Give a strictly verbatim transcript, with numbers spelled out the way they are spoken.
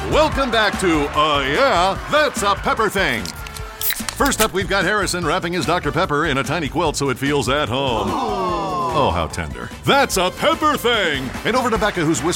Welcome back to Uh Yeah, That's a Pepper Thing. First up, we've got Harrison wrapping his Doctor Pepper in a tiny quilt so it feels at home. Oh, how tender. That's a Pepper Thing. And over to Becca, who's whispering